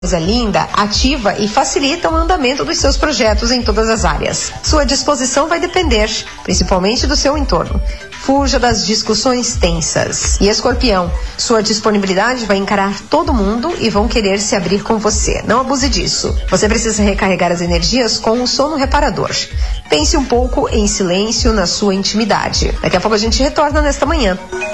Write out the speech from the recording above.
Coisa linda, ativa e facilita o andamento dos seus projetos em todas as áreas. Sua disposição vai depender, principalmente do seu entorno. Fuja das discussões tensas. E Escorpião, sua disponibilidade vai encarar todo mundo e vão querer se abrir com você. Não abuse disso. Você precisa recarregar as energias com um sono reparador. Pense um pouco em silêncio na sua intimidade. Daqui a pouco a gente retorna nesta manhã.